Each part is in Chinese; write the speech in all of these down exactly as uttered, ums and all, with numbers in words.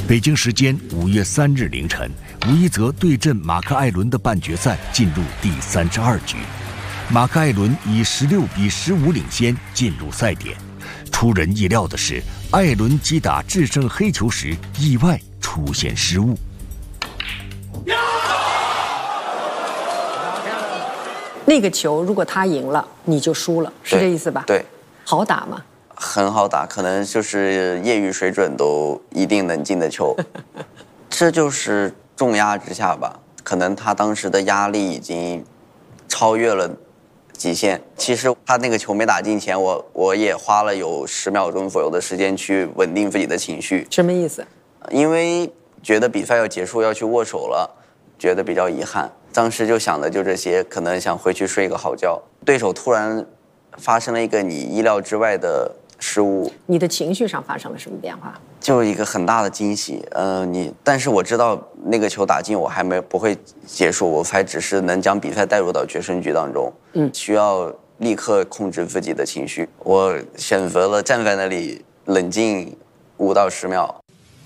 北京时间五月三日凌晨，吴一泽对阵马克艾伦的半决赛进入第三十二局，马克艾伦以十六比十五领先进入赛点。出人意料的是，艾伦击打制胜黑球时意外出现失误。 那个球如果他赢了，你就输了，是这意思吧？ 对。 好打吗？ 很好打，可能就是业余水准都一定能进的球。这就是重压之下吧，可能他当时的压力已经超越了极限。其实他那个球没打进前，我我也花了有十秒钟左右的时间去稳定自己的情绪。 什么意思？ 因为觉得比赛要结束，要去握手了，觉得比较遗憾。当时就想的就这些，可能想回去睡个好觉。对手突然发生了一个你意料之外的失误， 你的情绪上发生了什么变化？ 就一个很大的惊喜。呃，你，但是我知道那个球打进，我还没不会结束，我才只是能将比赛带入到决胜局当中。嗯，需要立刻控制自己的情绪。我选择了站在那里冷静五到十秒。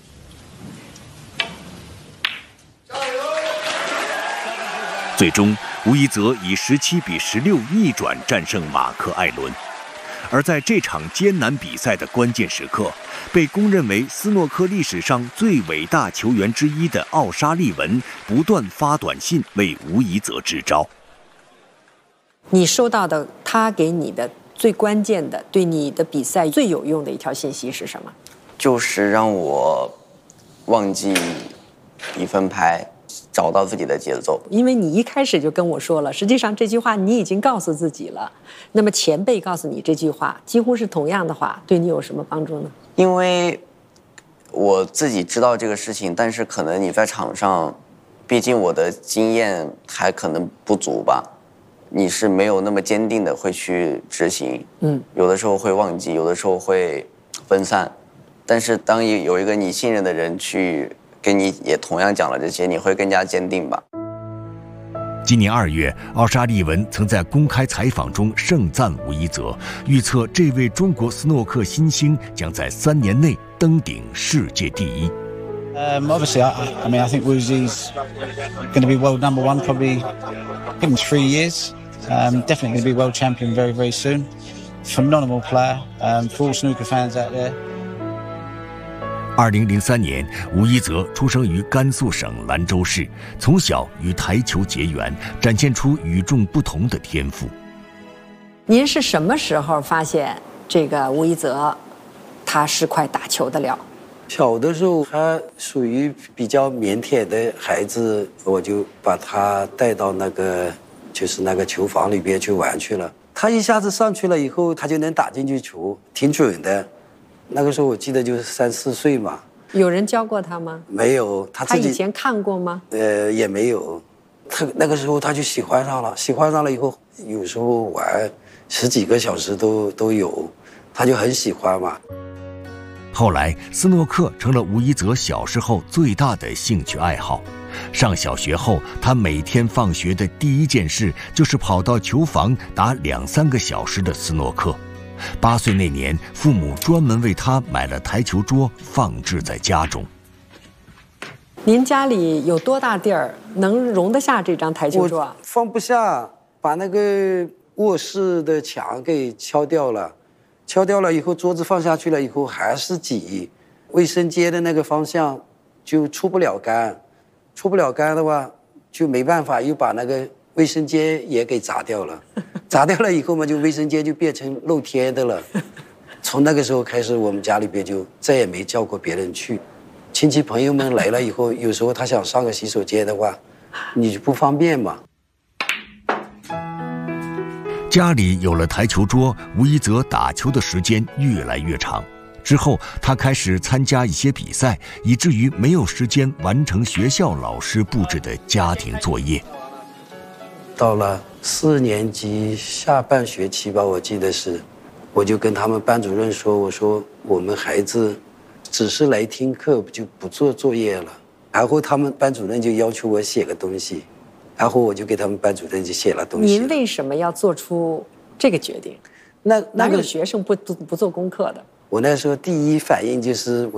最终，吴一泽以十七比十六逆转战胜马克艾伦。而在这场艰难比赛的关键时刻，被公认为斯诺克历史上最伟大球员之一的奥沙利文不断发短信为吴一泽支招。 你收到的他给你的最关键的、对你的比赛最有用的一条信息是什么？ 就是让我忘记比分牌，找到自己的节奏。 因为你一开始就跟我说了，实际上这句话你已经告诉自己了。那么前辈告诉你这句话，几乎是同样的话，对你有什么帮助呢？ 因为我自己知道这个事情，但是可能你在场上，毕竟我的经验还可能不足吧，你是没有那么坚定的会去执行。嗯，有的时候会忘记，有的时候会分散。但是当有一个你信任的人去跟你也同样讲了这些，你会更加坚定吧。 今年二月，奥沙利文曾在公开采访中盛赞吴一泽，预测这位中国斯诺克新星将在三年内登顶世界第一。 Um, obviously, I, I mean, I think Wuzi's going to be world number one probably in three years. Um, definitely going to be world champion very, very soon. Phenomenal player um, for all snooker fans out there. 二零零三年，吴一泽出生于甘肃省兰州市，从小与台球结缘，展现出与众不同的天赋。 您是什么时候发现这个吴一泽，他是块打球的料？ 小的时候，他属于比较腼腆的孩子，我就把他带到那个就是那个球房里边去玩去了。他一下子上去了以后，他就能打进去球，挺准的。那个时候我记得就是三四岁嘛。 有人教过他吗？ 没有，他自己。 他以前看过吗？ 呃，也没有。他那个时候他就喜欢上了，喜欢上了以后，有时候玩十几个小时都都有，他就很喜欢嘛。 后来，斯诺克成了吴一泽小时候最大的兴趣爱好。上小学后，他每天放学的第一件事就是跑到球房打两三个小时的斯诺克。八岁那年，父母专门为他买了台球桌，放置在家中。 您家里有多大地儿能容得下这张台球桌？ 我放不下，把那个卧室的墙给敲掉了。敲掉了以后，桌子放下去了以后还是挤，卫生间的那个方向就出不了杆，出不了杆的话就没办法，又把那个卫生间也给砸掉了。砸掉了以后嘛，就卫生间就变成露天的了。从那个时候开始，我们家里边就再也没叫过别人去。亲戚朋友们来了以后，有时候他想上个洗手间的话，你就不方便嘛。 家里有了台球桌，吴一泽打球的时间越来越长。之后，他开始参加一些比赛，以至于没有时间完成学校老师布置的家庭作业。 到了四年级下半学期吧，我记得是，我就跟他们班主任说，我说我们孩子只是来听课，就不做作业了。然后他们班主任就要求我写个东西，然后我就给他们班主任就写了东西。 您为什么要做出这个决定？ 那那个哪有学生不不不做功课的？ 我那时候第一反应就是我